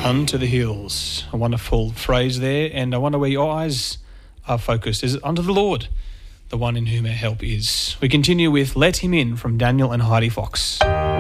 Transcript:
Unto the hills. A wonderful phrase there, and I wonder where your eyes are focused. Is it unto the Lord, the one in whom our help is? We continue with Let Him In from Daniel and Heidi Fox.